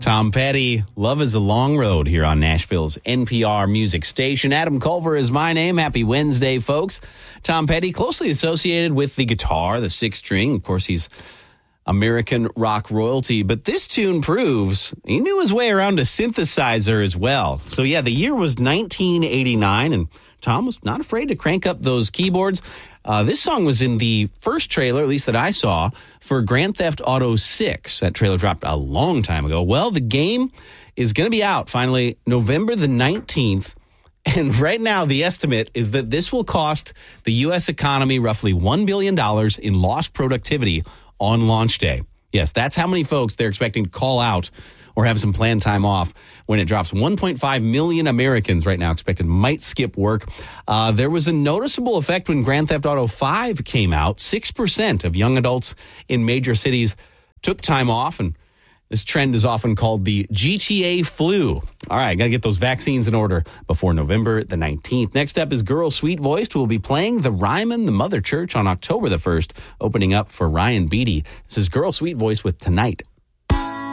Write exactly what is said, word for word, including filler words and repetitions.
Tom Petty, Love is a Long Road here on Nashville's N P R music station. Adam Culver is my name. Happy Wednesday, folks. Tom Petty, closely associated with the guitar, the six string. Of course, he's American rock royalty, but this tune proves he knew his way around a synthesizer as well. So yeah, the year was nineteen eighty-nine, and Tom was not afraid to crank up those keyboards. Uh, this song was in the first trailer, at least that I saw, for Grand Theft Auto six. That trailer dropped a long time ago. Well, the game is going to be out finally November the nineteenth. And right now, the estimate is that this will cost the U S economy roughly one billion dollars in lost productivity on launch day. Yes, that's how many folks they're expecting to call out or have some planned time off when it drops. one point five million Americans right now expected might skip work. Uh, there was a noticeable effect when Grand Theft Auto five came out. six percent of young adults in major cities took time off, and this trend is often called the G T A flu. All right, got to get those vaccines in order before November the nineteenth. Next up is Girl Sweet Voiced, who will be playing the Ryman the Mother Church on October the first, opening up for Ryan Beatty. This is Girl Sweet Voiced with Tonight.